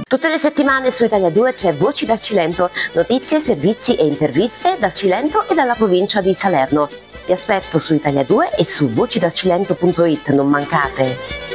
Tutte le settimane su Italia 2 c'è Voci dal Cilento, notizie, servizi e interviste dal Cilento e dalla provincia di Salerno. Vi aspetto su Italia 2 e su vocidalcilento.it, non mancate!